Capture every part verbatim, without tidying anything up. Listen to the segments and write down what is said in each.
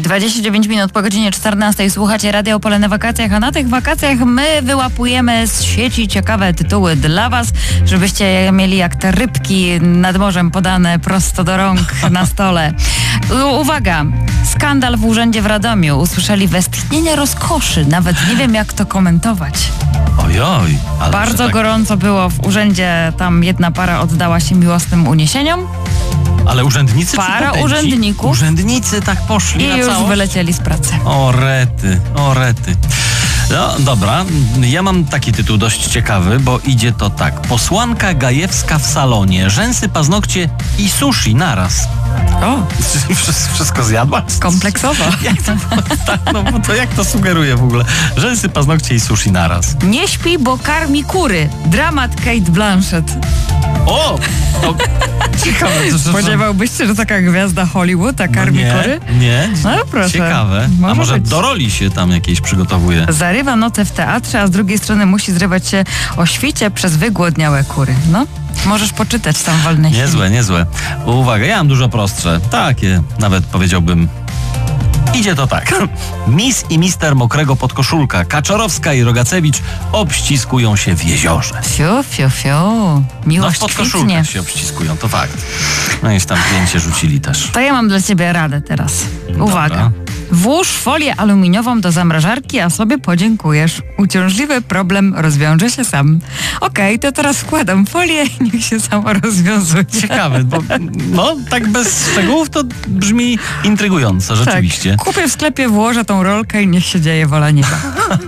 dwadzieścia dziewięć minut po godzinie czternastej. Słuchacie Radio Opole na wakacjach, a na tych wakacjach my wyłapujemy z sieci ciekawe tytuły dla was, żebyście je mieli jak te rybki nad morzem podane prosto do rąk na stole. U- uwaga! Skandal w urzędzie w Radomiu. Usłyszeli westchnienie rozkoszy. Nawet nie wiem, jak to komentować. Ojoj. Ale Bardzo tak... gorąco było w urzędzie. Tam jedna para oddała się miłosnym uniesieniom. Ale urzędnicy Para czy petenci? urzędników. Urzędnicy tak poszli I na już całość? wylecieli z pracy. O rety, o rety. No dobra, ja mam taki tytuł dość ciekawy, bo idzie to tak. Posłanka Gajewska w salonie, rzęsy, paznokcie i sushi naraz. O, Wszystko, wszystko zjadła? kompleksowo. Jak to, tak, no bo to jak to sugeruje w ogóle? Rzęsy, paznokcie i sushi naraz. Nie śpi, bo karmi kury. Dramat Kate Blanchett. O! To ciekawe. To, to, to, Spodziewałbyś się, że taka gwiazda Hollywood, a no karmi nie, kury? nie, No proszę. ciekawe. Może A może być. do roli się tam jakiejś przygotowuje? Zarywa noce w teatrze, a z drugiej strony musi zrywać się o świcie przez wygłodniałe kury. No, możesz poczytać tam wolnej chwili. Niezłe, niezłe. Uwaga, ja mam dużo prostsze. Takie, nawet powiedziałbym. Idzie to tak. Miss i mister Mokrego Podkoszulka, Kaczorowska i Rogacewicz obściskują się w jeziorze. Fiu, fiu, fiu. No w Miłość kwitnie. podkoszulkach się obściskują, to fakt. No i tam zdjęcie rzucili też. To ja mam dla ciebie radę teraz. Uwaga. Dobra. Włóż folię aluminiową do zamrażarki, a sobie podziękujesz. Uciążliwy problem rozwiąże się sam. Okej, to teraz wkładam folię i niech się samo rozwiązuje. Ciekawe, bo no tak bez szczegółów to brzmi intrygująco, rzeczywiście. Tak. Kupię w sklepie, włożę tą rolkę i niech się dzieje wola nieba.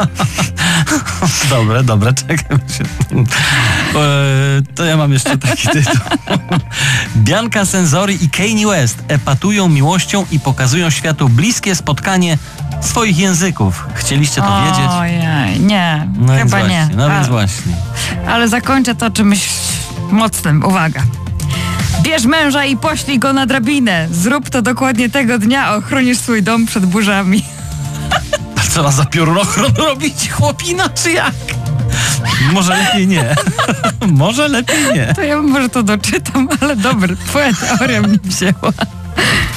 Dobre, dobre, czekaj. Się. E, to ja mam jeszcze taki tytuł. Bianca Censori i Kanye West epatują miłością i pokazują światu bliskie spotkanie swoich języków. Chcieliście to wiedzieć? Ojej, nie, No więc chyba właśnie, nie. no więc A, właśnie. ale zakończę to czymś mocnym. Uwaga. Bierz męża i poślij go na drabinę. Zrób to dokładnie tego dnia, a ochronisz swój dom przed burzami. A co ma za piorunochron robić, chłopina, czy jak? Może lepiej nie. Może lepiej nie. To ja może to doczytam, ale dobry, twoja teoria mnie wzięła.